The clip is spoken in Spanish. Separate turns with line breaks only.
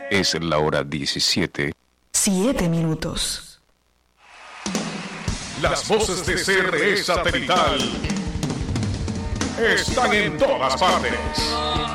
Es la hora 17.
7 minutos.
Las voces de CRE Satelital están en todas partes.